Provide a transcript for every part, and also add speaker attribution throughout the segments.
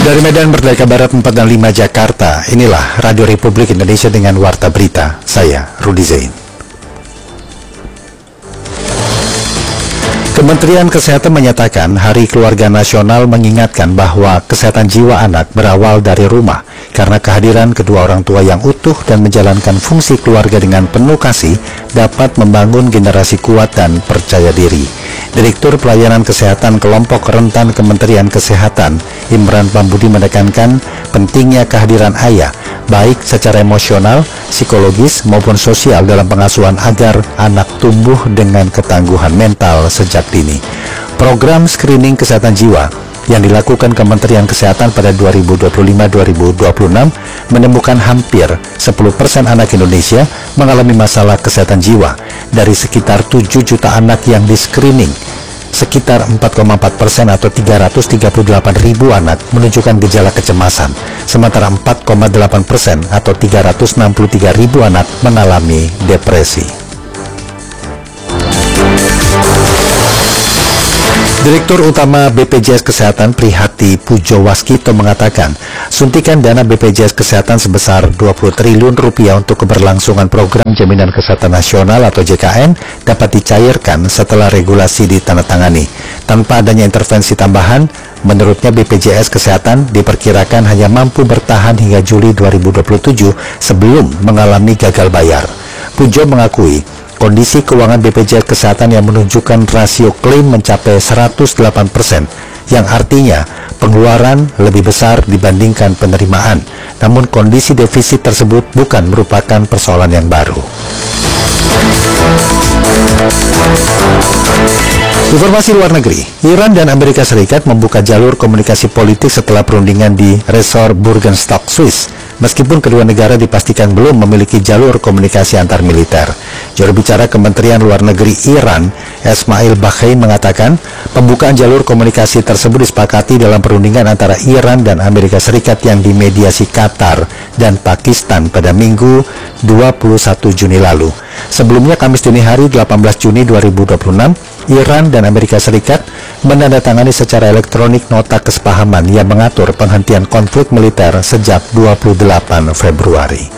Speaker 1: Dari Medan Merdeka Barat 4 dan 5 Jakarta, inilah Radio Republik Indonesia dengan Warta Berita. Saya Rudi Zain. Kementerian Kesehatan menyatakan Hari Keluarga Nasional mengingatkan bahwa kesehatan jiwa anak berawal dari rumah karena kehadiran kedua orang tua yang utuh dan menjalankan fungsi keluarga dengan penuh kasih dapat membangun generasi kuat dan percaya diri. Direktur Pelayanan Kesehatan Kelompok Rentan Kementerian Kesehatan, Imran Pambudi menekankan pentingnya kehadiran ayah, baik secara emosional, psikologis, maupun sosial dalam pengasuhan agar anak tumbuh dengan ketangguhan mental sejak dini. Program screening kesehatan jiwa yang dilakukan Kementerian Kesehatan pada 2025-2026 menemukan hampir 10% anak Indonesia mengalami masalah kesehatan jiwa. Dari sekitar 7 juta anak yang di-screening, sekitar 4,4% atau 338 ribu anak menunjukkan gejala kecemasan, sementara 4,8% atau 363 ribu anak mengalami depresi. Direktur Utama BPJS Kesehatan Prihati Pujowaskito mengatakan, suntikan dana BPJS Kesehatan sebesar 20 triliun rupiah untuk keberlangsungan program Jaminan Kesehatan Nasional atau JKN dapat dicairkan setelah regulasi ditandatangani. Tanpa adanya intervensi tambahan, menurutnya BPJS Kesehatan diperkirakan hanya mampu bertahan hingga Juli 2027 sebelum mengalami gagal bayar. Pujo mengakui, kondisi keuangan BPJS Kesehatan yang menunjukkan rasio klaim mencapai 108%, yang artinya pengeluaran lebih besar dibandingkan penerimaan. Namun kondisi defisit tersebut bukan merupakan persoalan yang baru. Informasi luar negeri, Iran dan Amerika Serikat membuka jalur komunikasi politik setelah perundingan di Resort Burgenstock, Swiss. Meskipun kedua negara dipastikan belum memiliki jalur komunikasi antar militer. Juru bicara Kementerian Luar Negeri Iran, Esmail Baghai mengatakan, pembukaan jalur komunikasi tersebut disepakati dalam perundingan antara Iran dan Amerika Serikat yang dimediasi Qatar dan Pakistan pada Minggu 21 Juni lalu. Sebelumnya Kamis dini hari 18 Juni 2026, Iran dan Amerika Serikat menandatangani secara elektronik nota kesepahaman yang mengatur penghentian konflik militer sejak 28 Februari.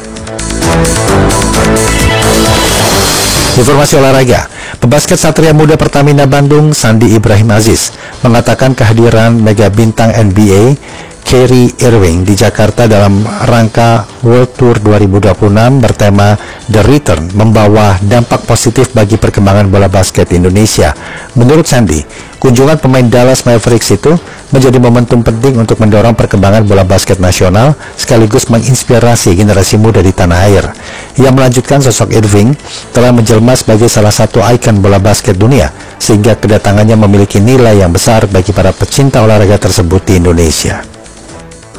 Speaker 1: Informasi olahraga, pebasket Satria Muda Pertamina Bandung Sandi Ibrahim Aziz mengatakan kehadiran mega bintang NBA Kyrie Irving di Jakarta dalam rangka World Tour 2026 bertema The Return membawa dampak positif bagi perkembangan bola basket Indonesia. Menurut Sandi, kunjungan pemain Dallas Mavericks itu menjadi momentum penting untuk mendorong perkembangan bola basket nasional sekaligus menginspirasi generasi muda di tanah air. Ia melanjutkan sosok Irving telah menjelma sebagai salah satu ikon bola basket dunia sehingga kedatangannya memiliki nilai yang besar bagi para pecinta olahraga tersebut di Indonesia.